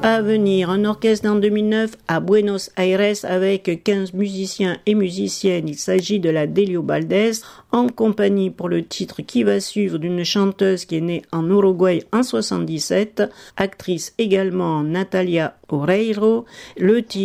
À venir, un orchestre en 2009 à Buenos Aires avec 15 musiciens et musiciennes. Il s'agit de la Delio Valdés, en compagnie pour le titre qui va suivre d'une chanteuse qui est née en Uruguay en 77, actrice également Natalia Oreiro. Le titre